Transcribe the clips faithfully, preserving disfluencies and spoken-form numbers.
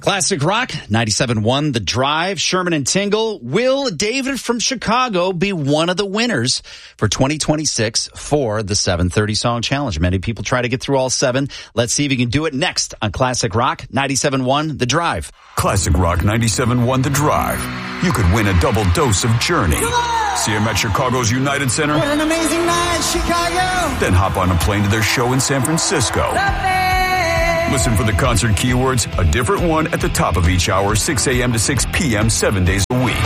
Classic Rock, ninety-seven point one, The Drive, Sherman and Tingle. Will David from Chicago be one of the winners for twenty twenty-six for the seven thirty Song Challenge? Many people try to get through all seven. Let's see if you can do it next on Classic Rock, ninety-seven point one, The Drive. Classic Rock, ninety-seven point one, The Drive. You could win a double dose of Journey. See them at Chicago's United Center. What an amazing night, Chicago! Then hop on a plane to their show in San Francisco. Listen for the concert keywords, a different one at the top of each hour, six a.m. to six p.m., seven days a week.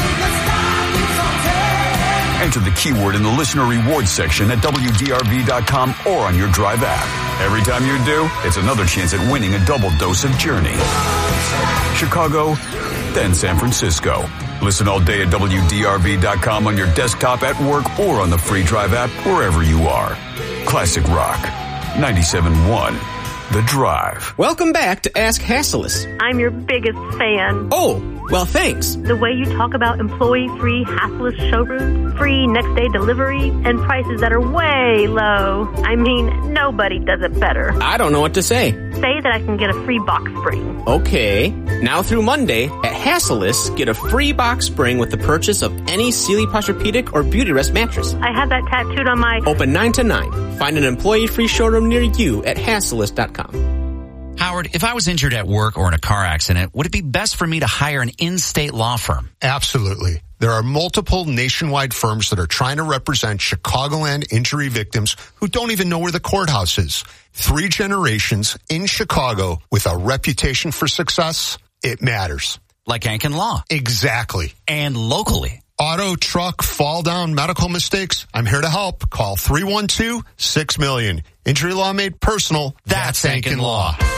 Enter the keyword in the listener rewards section at W D R V dot com or on your Drive app. Every time you do, it's another chance at winning a double dose of Journey. Chicago, then San Francisco. Listen all day at W D R V dot com on your desktop, at work, or on the free Drive app, wherever you are. Classic Rock, ninety-seven point one. The Drive. Welcome back to Ask Hassleus. I'm your biggest fan. Oh, well, thanks. The way you talk about employee-free, Hassleus showrooms, free next-day delivery, and prices that are way low. I mean, nobody does it better. I don't know what to say. Say that I can get a free box spring. Okay. Now through Monday, at Hassleus, get a free box spring with the purchase of any Sealy Posturepedic or Beautyrest mattress. I have that tattooed on my... Open nine to nine. Find an employee-free showroom near you at Hassleus dot com. Howard, if I was injured at work or in a car accident, would it be best for me to hire an in-state law firm? Absolutely. There are multiple nationwide firms that are trying to represent Chicagoland injury victims who don't even know where the courthouse is. Three generations in Chicago with a reputation for success. It matters. Like Ankin Law. Exactly. And locally. Auto, truck, fall down, medical mistakes. I'm here to help. Call three one two, six million. Injury law made personal. That's Ankin Law.